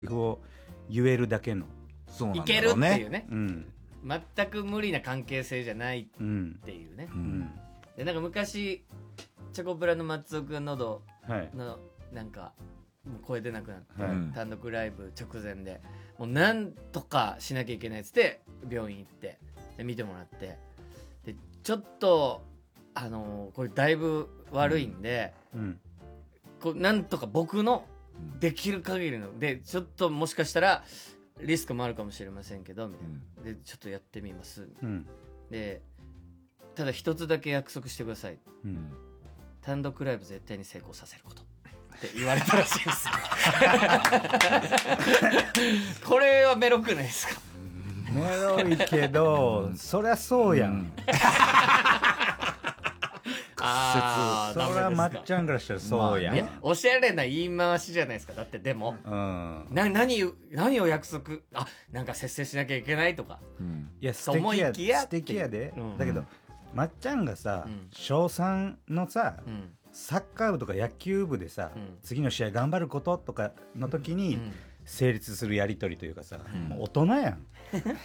を言えるだけの、 そうなんいけるだろうね。 っていうね、 うん全く無理な関係性じゃないっうんていうね、 うんでなんか昔チョコプラの松尾くん喉はいのなんかもう声出なくなって、 はい単独ライブ直前でもうなんとかしなきゃいけないっつって病院行ってで見てもらってでちょっとこれだいぶ悪いんで、 うんこうなんとか僕のできる限りのでちょっともしかしたらリスクもあるかもしれませんけどみたいな、でちょっとやってみますうんでただ一つだけ約束してください、 うん単独ライブ絶対に成功させることって言われたらしいですこれはメロくないですか？ メロいけどそりゃそうやん、 あそりゃまっちゃんからしたらそうやん、 いやおしゃれな言い回しじゃないですか。だってでもうん何を約束なんか節制しなきゃいけないとかいや素と思敵やいきや素敵やで、 うんだけどまっちゃんがさ、 うん小3のさ、 うんサッカー部とか野球部でさ、 うん次の試合頑張ることとかの時にうん成立するやり取りというかさ、 んもう大人やん、 ダメだね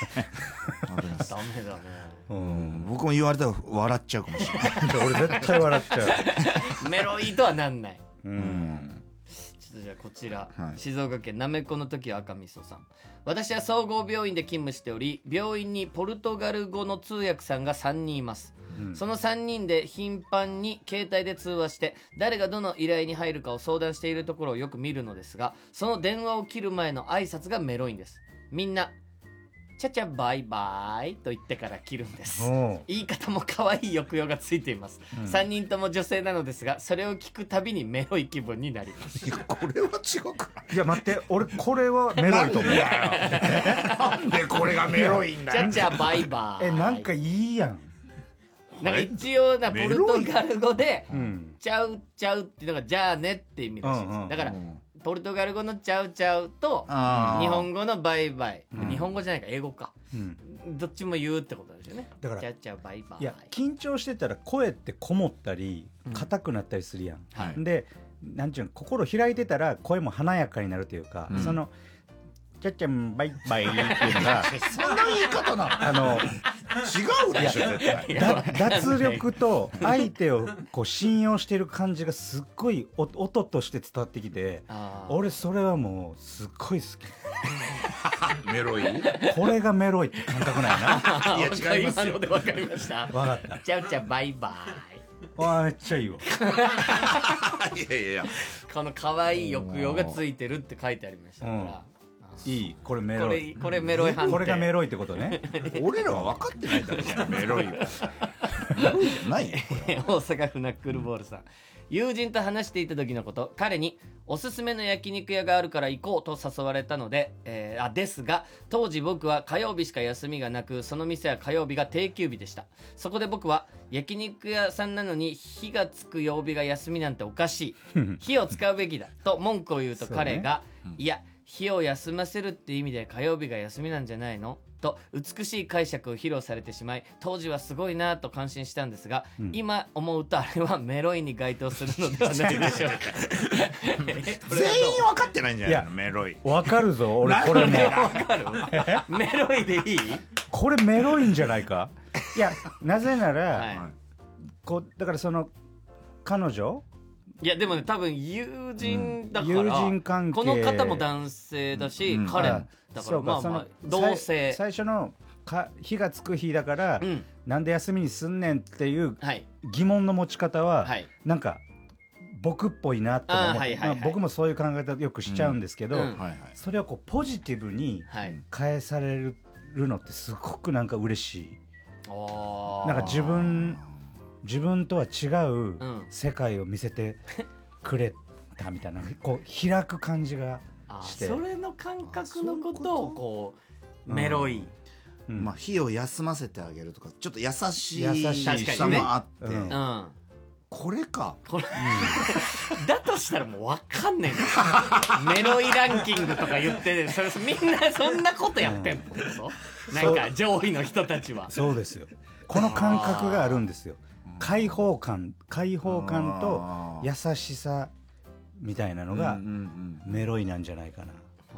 うん僕も言われたら笑っちゃうかもしれない。 俺絶対笑っちゃう、 メロいとはなんない。 うんちょっとじゃあこちら、 はい静岡県なめこの時は赤みそさん。私は総合病院で勤務しており、病院にポルトガル語の通訳さんが3人います、 うんその3人で頻繁に携帯で通話して誰がどの依頼に入るかを相談しているところをよく見るのですが、その電話を切る前の挨拶がメロいんです。みんなチャチャバイバイと言ってから切るんです。 おう言い方も可愛い抑揚がついています、 うん 3人とも女性なのですが、それを聞くたびにメロい気分になりますいやこれは違くないいや待って俺これはメロいと思うなんでこれがメロいんチだよ。 ャチャバイバイなんかいいやん、 なんか一応ポルトガル語でうんちゃうちゃうっていうのがじゃあねって意味らしいです、 うんうんだからポルトガル語のちゃうちゃうとあー日本語のバイバイ、 うん日本語じゃないか英語か、 うん、 どっちも言うってことですよね。 だからちゃうちゃうバイバイ。 いや緊張してたら声ってこもったりうん硬くなったりするやん、 はいでなんちゅうの心開いてたら声も華やかになるというか、 うんそのちゃっちゃんバイバイっていうのがそんな言い方なの違うでしょ絶対。 脱力と相手をこう信用してる感じがすっごい音として伝わってきて、 あー俺それはもうすっごい好メロい。 これがメロいって感覚ないないや違いますよ今ので分かりました。 分かったちゃうちゃうバイバイ。 わあめっちゃいいわいやいやいや。 この可愛い抑揚がついてるって書いてありましたから、 うんいいこれメこロいれメロい判定。 これがメロいってことね俺らは分かってないんだろうね。メロいは。メロいじゃないよ。これ大阪府ナックルボールさん、友人と話していた時のこと、彼におすすめの焼肉屋があるから行こうと誘われたので、ですが当時僕は火曜日しか休みがなく、その店は火曜日が定休日でした。そこで僕は焼肉屋さんなのに火がつく曜日が休みなんておかしい、火を使うべきだと文句を言うと、彼が、いや火を休ませるって意味で火曜日が休みなんじゃないのと美しい解釈を披露されてしまい、当時はすごいなと感心したんですが、今思うとあれはメロイに該当するのではないでしょうか全員分かってないんじゃないの。メロい。 わかるぞ俺これもメロイでいい？ これメロいんじゃないか。いやなぜなら、 はいこうだからその彼女いやでもね、多分友人だから、 友人関係この方も男性だし、 うん彼あだかそうらまあまあその同性。 最初の火がつく日だから、 うん、 なんで休みにすんねんっていうはい疑問の持ち方は、 はいなんか僕っぽいなと思って、 あーはいはいはい僕もそういう考え方よくしちゃうんですけど、 うんはいはい。 それをこうポジティブにはい。 返されるのってすごくなんか嬉しい。 あーなんか自分とは違ううん世界を見せてくれたみたいな、こう開く感じがあしてそれの感覚のことをこうメロい、 うんまあ火を休ませてあげるとか、ちょっと優し優しいいさもあって、 うんうん、 これか。 これ、だとしたらもう分かんねえんだよメロイランキングとか言ってそれみんなそんなことやってんの、なんか上位の人たちはそうですよ。この感覚があるんですよ。開放感と優しさみたいなのがうんうんうんメロイなんじゃないかな。